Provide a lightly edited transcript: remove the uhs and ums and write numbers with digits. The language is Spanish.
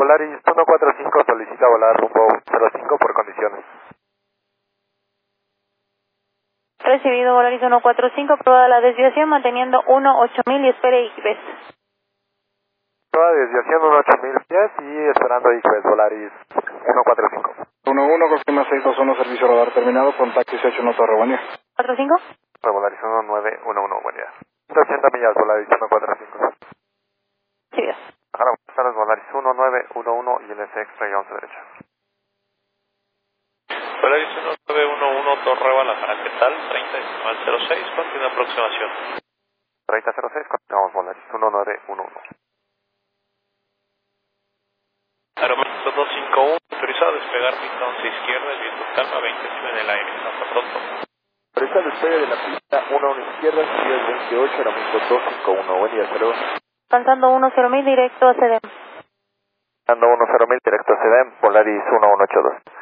Volaris 145 solicita volar rumbo 05 por condiciones. Recibido Volaris 145, probada la desviación manteniendo 18000 y espere IQBES. Toda desviación 18000 pies y esperando IQBES Volaris 145. 11, confirma 621, servicio radar terminado, contacto 181 Torre, buen día. 45. Volaris 1911, buen día. 180 millas, Volaris 145. Sí, bien. Bajar buenas tardes, Volaris 1911 y LS Extra y 11 derecha. Volaris 1911 Torre Guadalajara, ¿qué tal? 3006, continúa aproximación. 3006, continuamos Volaris 1911. Aeropuerto 251, autorizado a despegar pista 11 izquierda, el viento calma, 20 en el aire, hasta pronto. Autoriza el despegue de la pista 11 izquierda, subida 28, aeropuerto 251, buen día, hasta luego. Avanzando 10000 directo a CDM. Ando 10.000 directo a CDM, Volaris 1182.